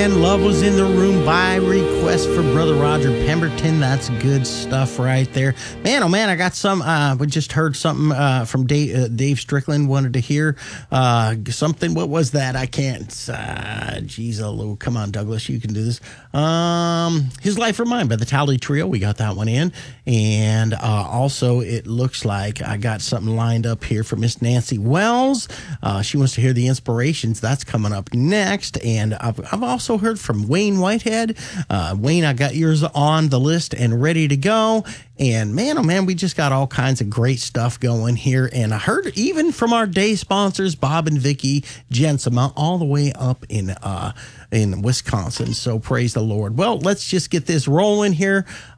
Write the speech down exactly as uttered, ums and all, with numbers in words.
man, Love Was in the Room by request for Brother Roger Pemberton. That's good stuff right there. Man, oh man, I got some, uh, we just heard something uh, from Dave, uh, Dave Strickland, wanted to hear uh, something. What was that? I can't. Uh, geez, oh, come on, Douglas, you can do this. Um, His Life or Mine by the Tally Trio. We got that one in. And uh, also, it looks like I got something lined up here for Miss Nancy Wells. Uh, she wants to hear the Inspirations. That's coming up next. And I've, I've also heard from Wayne Whitehead. Uh, Wayne, I got yours on the list and ready to go. And man, oh man, we just got all kinds of great stuff going here. And I heard even from our day sponsors, Bob and Vicky Jensema, all the way up in uh, in Wisconsin. So praise the Lord. Well, let's just get this rolling here.